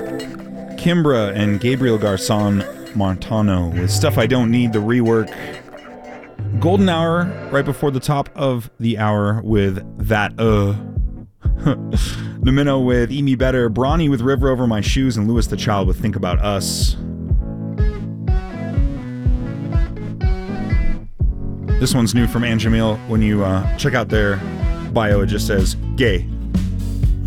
Kimbra and Gabriel Garcon Martano with Stuff I Don't Need, the rework. Golden Hour right before the top of the hour with That Nomino with Eat Me Better, Brawny with River Over My Shoes, and Louis the Child with Think About Us. This one's new from Ann Jamil. When you check out their bio, it just says gay.